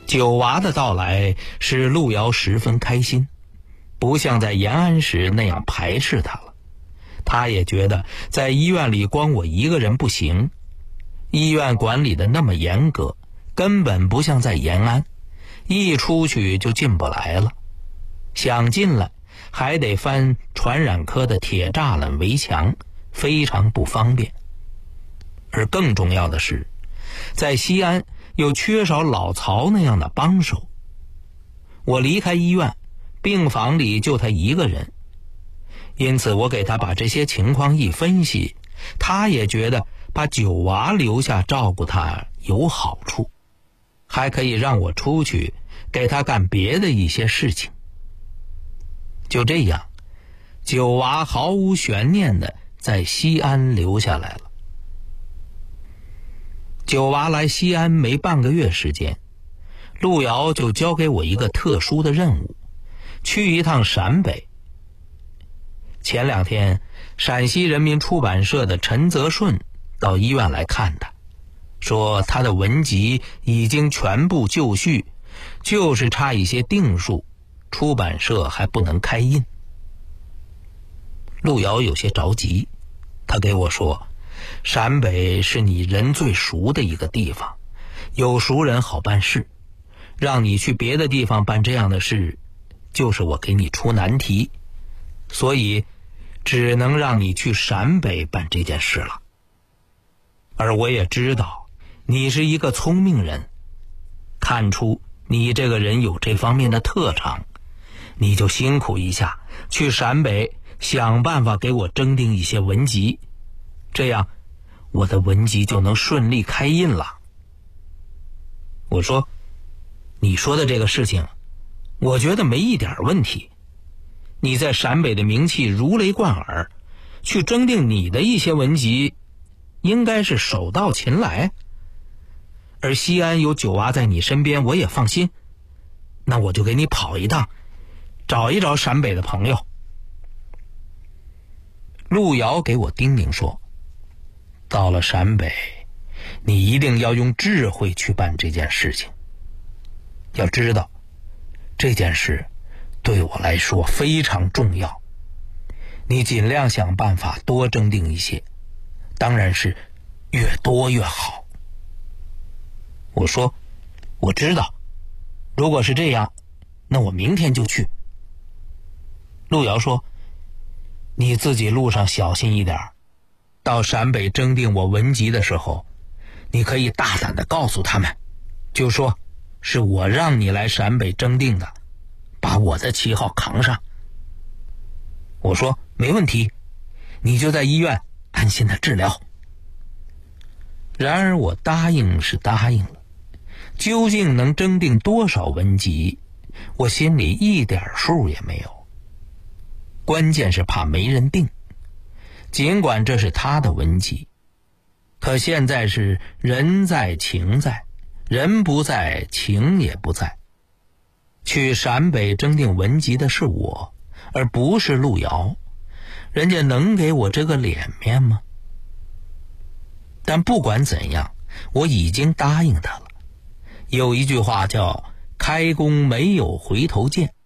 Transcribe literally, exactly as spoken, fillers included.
九娃的到来使路遥十分开心，不像在延安时那样排斥他了。他也觉得在医院里光我一个人不行，医院管理的那么严格，根本不像在延安，一出去就进不来了，想进来还得翻传染科的铁栅栏围墙，非常不方便。而更重要的是，在西安又缺少老曹那样的帮手。我离开医院，病房里就他一个人，因此我给他把这些情况一分析，他也觉得把九娃留下照顾他有好处，还可以让我出去给他干别的一些事情。就这样，九娃毫无悬念地在西安留下来了。九娃来西安没半个月时间，路遥就交给我一个特殊的任务，去一趟陕北。前两天，陕西人民出版社的陈泽顺到医院来看他，说他的文集已经全部就绪，就是差一些定数，出版社还不能开印。路遥有些着急，他给我说，陕北是你人最熟的一个地方，有熟人好办事，让你去别的地方办这样的事，就是我给你出难题，所以只能让你去陕北办这件事了。而我也知道你是一个聪明人，看出你这个人有这方面的特长，你就辛苦一下，去陕北想办法给我征订一些文集，这样我的文集就能顺利开印了。我说，你说的这个事情我觉得没一点问题，你在陕北的名气如雷贯耳，去征订你的一些文集应该是手到擒来，而西安有九娃在你身边我也放心，那我就给你跑一趟，找一找陕北的朋友。路遥给我叮咛说，到了陕北，你一定要用智慧去办这件事情。要知道，这件事对我来说非常重要，你尽量想办法多征订一些，当然是越多越好。我说，我知道，如果是这样，那我明天就去。路遥说，你自己路上小心一点，到陕北征订我文集的时候，你可以大胆地告诉他们，就说是我让你来陕北征订的，把我的旗号扛上。我说没问题，你就在医院安心的治疗。然而我答应是答应了，究竟能征订多少文集，我心里一点数也没有。关键是怕没人订，尽管这是他的文集，可现在是人在情在，人不在情也不在。去陕北征订文集的是我，而不是路遥，人家能给我这个脸面吗？但不管怎样，我已经答应他了。有一句话叫开弓没有回头箭，